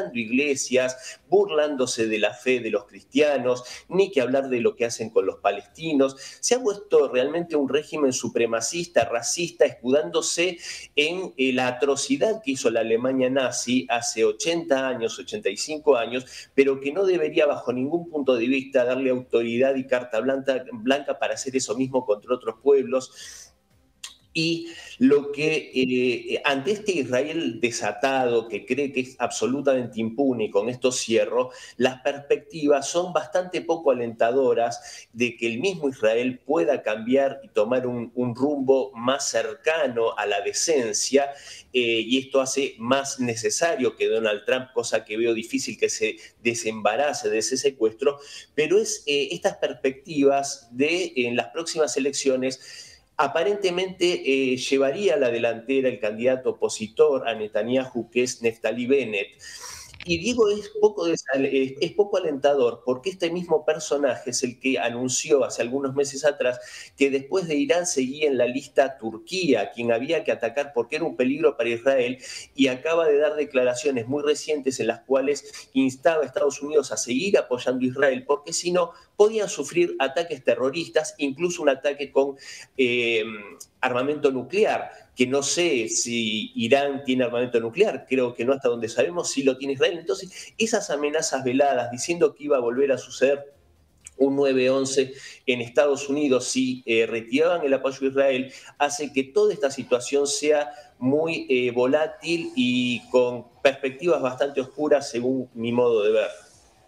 quemando iglesias, burlándose de la fe de los cristianos, ni que hablar de lo que hacen con los palestinos. Se ha vuelto realmente un régimen supremacista, racista, escudándose en la atrocidad que hizo la Alemania nazi hace 80 años, 85 años, pero que no debería bajo ningún punto de vista darle autoridad y carta blanca para hacer eso mismo contra otros pueblos. Y lo que ante este Israel desatado que cree que es absolutamente impune, y con esto cierro, las perspectivas son bastante poco alentadoras de que el mismo Israel pueda cambiar y tomar un rumbo más cercano a la decencia, y esto hace más necesario que Donald Trump, cosa que veo difícil que se desembarace de ese secuestro, pero es estas perspectivas de en las próximas elecciones aparentemente llevaría a la delantera el candidato opositor a Netanyahu, que es Neftali Bennett. Y digo, es poco alentador porque este mismo personaje es el que anunció hace algunos meses atrás que después de Irán seguía en la lista Turquía, quien había que atacar porque era un peligro para Israel, y acaba de dar declaraciones muy recientes en las cuales instaba a Estados Unidos a seguir apoyando a Israel porque si no podían sufrir ataques terroristas, incluso un ataque con armamento nuclear, que no sé si Irán tiene armamento nuclear, creo que no, hasta donde sabemos sí lo tiene Israel. Entonces, esas amenazas veladas diciendo que iba a volver a suceder un 9/11 en Estados Unidos si retiraban el apoyo a Israel, hace que toda esta situación sea muy volátil y con perspectivas bastante oscuras según mi modo de ver.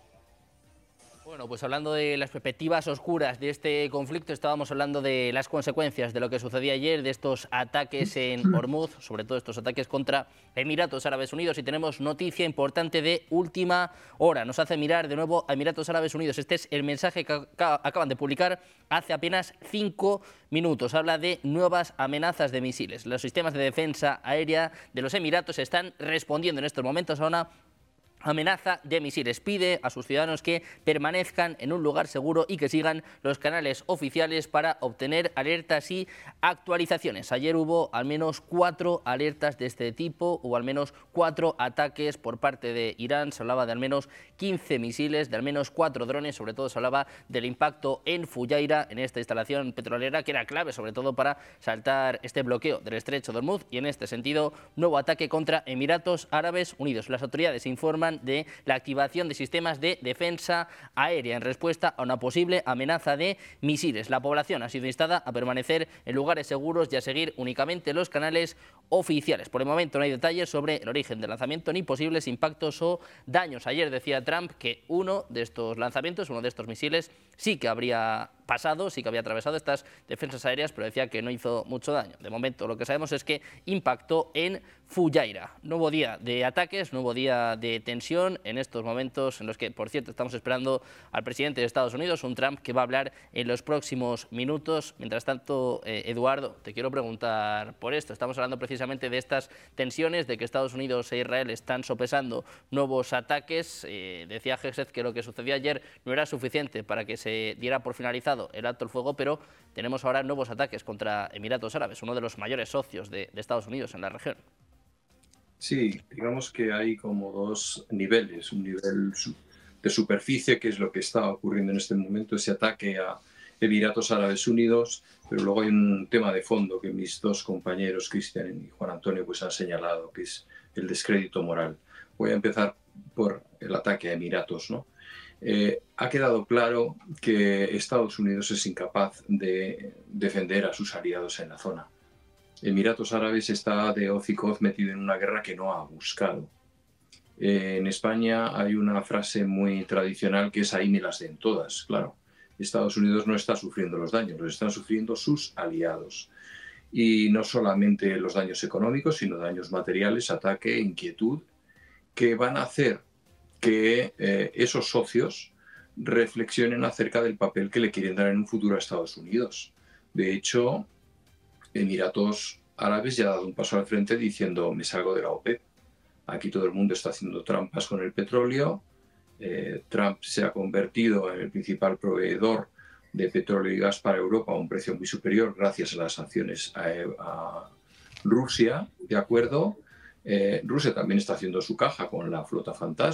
Bueno, pues hablando de las perspectivas oscuras de este conflicto, estábamos hablando de las consecuencias de lo que sucedía ayer, de estos ataques en Hormuz, sobre todo estos ataques contra Emiratos Árabes Unidos, y tenemos noticia importante de última hora. Nos hace mirar de nuevo a Emiratos Árabes Unidos. Este es el mensaje que acaban de publicar hace apenas 5 minutos. Habla de nuevas amenazas de misiles. Los sistemas de defensa aérea de los Emiratos están respondiendo en estos momentos a una amenaza de misiles. Pide a sus ciudadanos que permanezcan en un lugar seguro y que sigan los canales oficiales para obtener alertas y actualizaciones. Ayer hubo al menos 4 alertas de este tipo, hubo al menos 4 ataques por parte de Irán. Se hablaba de al menos 15 misiles, de al menos 4 drones. Sobre todo se hablaba del impacto en Fujairah, en esta instalación petrolera, que era clave sobre todo para saltar este bloqueo del estrecho de Hormuz. Y en este sentido, nuevo ataque contra Emiratos Árabes Unidos. Las autoridades informan de la activación de sistemas de defensa aérea en respuesta a una posible amenaza de misiles. La población ha sido instada a permanecer en lugares seguros y a seguir únicamente los canales oficiales. Por el momento no hay detalles sobre el origen del lanzamiento ni posibles impactos o daños. Ayer decía Trump que uno de estos lanzamientos, uno de estos misiles, sí que habría pasado, sí que había atravesado estas defensas aéreas, pero decía que no hizo mucho daño. De momento lo que sabemos es que impactó en Fujairah. Nuevo día de ataques, nuevo día de tensión en estos momentos en los que, por cierto, estamos esperando al presidente de Estados Unidos, un Trump que va a hablar en los próximos minutos. Mientras tanto, Eduardo, te quiero preguntar por esto. Estamos hablando precisamente de estas tensiones, de que Estados Unidos e Israel están sopesando nuevos ataques. Decía Hegseth que lo que sucedió ayer no era suficiente para que se diera por finalizado el alto el fuego, pero tenemos ahora nuevos ataques contra Emiratos Árabes, uno de los mayores socios de Estados Unidos en la región. Sí, digamos que hay como dos niveles, un nivel de superficie, que es lo que está ocurriendo en este momento, ese ataque a Emiratos Árabes Unidos, pero luego hay un tema de fondo que mis dos compañeros, Cristian y Juan Antonio, pues han señalado, que es el descrédito moral. Voy a empezar por el ataque a Emiratos, ¿no? Ha quedado claro que Estados Unidos es incapaz de defender a sus aliados en la zona. Emiratos Árabes está de hoz y coz metido en una guerra que no ha buscado. En España hay una frase muy tradicional que es ahí me las den todas, claro. Estados Unidos no está sufriendo los daños, los están sufriendo sus aliados. Y no solamente los daños económicos, sino daños materiales, ataque, inquietud, que van a hacer que esos socios reflexionen acerca del papel que le quieren dar en un futuro a Estados Unidos. De hecho, Emiratos Árabes ya ha dado un paso al frente diciendo me salgo de la OPEP. Aquí todo el mundo está haciendo trampas con el petróleo. Trump se ha convertido en el principal proveedor de petróleo y gas para Europa a un precio muy superior gracias a las sanciones a Rusia, ¿de acuerdo? Rusia también está haciendo su caja con la flota fantasma.